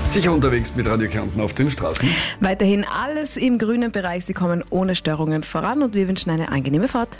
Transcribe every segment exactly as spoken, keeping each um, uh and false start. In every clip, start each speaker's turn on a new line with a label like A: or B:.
A: Sicher unterwegs mit Radio Kärnten auf den Straßen.
B: Weiterhin alles im grünen Bereich. Sie kommen ohne Störungen voran und wir wünschen eine angenehme Fahrt.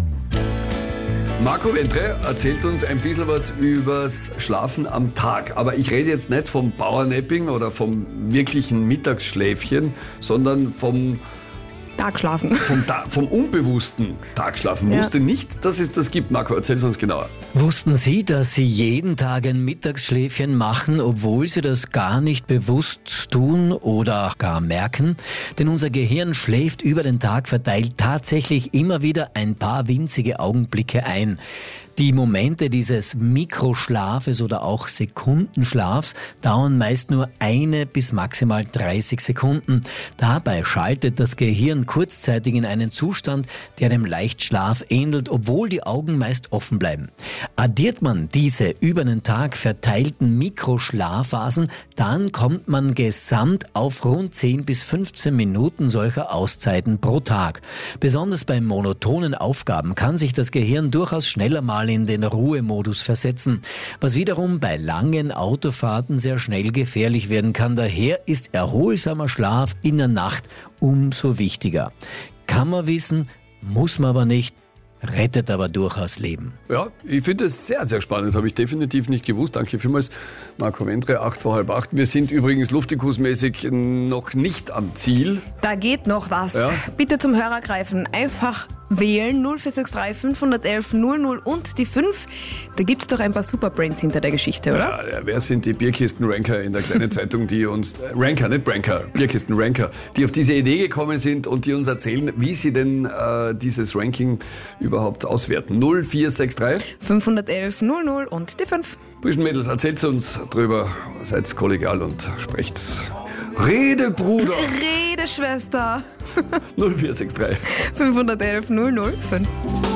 A: Marco Ventre erzählt uns ein bisschen was übers Schlafen am Tag. Aber ich rede jetzt nicht vom Powernapping oder vom wirklichen Mittagsschläfchen, sondern vom
B: Tagschlafen.
A: Vom, Ta- vom unbewussten Tagschlafen.
B: Ja.
A: Wusste nicht, dass es das gibt. Marco, erzähl es uns genauer.
C: Wussten Sie, dass Sie jeden Tag ein Mittagsschläfchen machen, obwohl Sie das gar nicht bewusst tun oder gar merken? Denn unser Gehirn schläft über den Tag verteilt tatsächlich immer wieder ein paar winzige Augenblicke ein. Die Momente dieses Mikroschlafes oder auch Sekundenschlafs dauern meist nur eine bis maximal dreißig Sekunden. Dabei schaltet das Gehirn kurzzeitig in einen Zustand, der dem Leichtschlaf ähnelt, obwohl die Augen meist offen bleiben. Addiert man diese über den Tag verteilten Mikroschlafphasen, dann kommt man gesamt auf rund zehn bis fünfzehn Minuten solcher Auszeiten pro Tag. Besonders bei monotonen Aufgaben kann sich das Gehirn durchaus schneller mal in den Ruhemodus versetzen, was wiederum bei langen Autofahrten sehr schnell gefährlich werden kann. Daher ist erholsamer Schlaf in der Nacht umso wichtiger. Kann man wissen, muss man aber nicht, rettet aber durchaus Leben.
A: Ja, ich finde es sehr, sehr spannend. Habe ich definitiv nicht gewusst. Danke vielmals, Marco Ventre, acht vor halb acht. Wir sind übrigens luftikusmäßig noch nicht am Ziel.
B: Da geht noch was.
A: Ja.
B: Bitte zum Hörer greifen. Einfach wählen null vier sechs drei fünf eins eins null null und die fünf. Da gibt es doch ein paar Superbrains hinter der Geschichte, oder?
A: Ja, wer sind die Bierkisten-Ranker in der kleinen Zeitung, die uns, äh, Ranker, nicht Branker, Bierkisten-Ranker, die auf diese Idee gekommen sind und die uns erzählen, wie sie denn äh, dieses Ranking überhaupt auswerten. null vier sechs drei
B: fünf eins eins null null und die fünf.
A: Burschenmädels, erzählt uns drüber, seid kollegial und sprecht's. Rede, Bruder!
B: Rede, Schwester.
A: null vier sechs drei
B: fünf eins eins null null fünf.